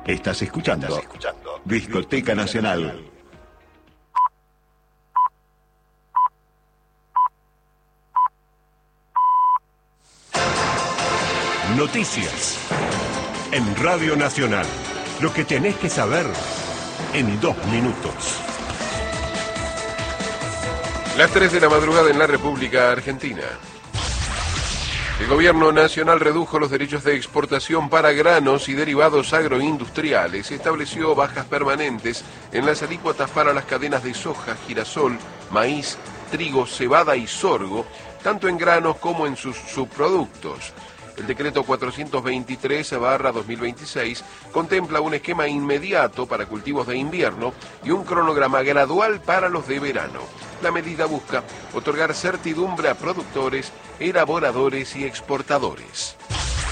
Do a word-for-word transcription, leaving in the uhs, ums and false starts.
Estás escuchando, Estás escuchando. Discoteca Nacional. Noticias en Radio Nacional. Lo que tenés que saber en dos minutos. Las tres de la madrugada en la República Argentina. El gobierno nacional redujo los derechos de exportación para granos y derivados agroindustriales. Estableció bajas permanentes en las alícuotas para las cadenas de soja, girasol, maíz, trigo, cebada y sorgo, tanto en granos como en sus subproductos. El decreto cuatrocientos veintitrés barra dos mil veintiséis contempla un esquema inmediato para cultivos de invierno y un cronograma gradual para los de verano. La medida busca otorgar certidumbre a productores, elaboradores y exportadores.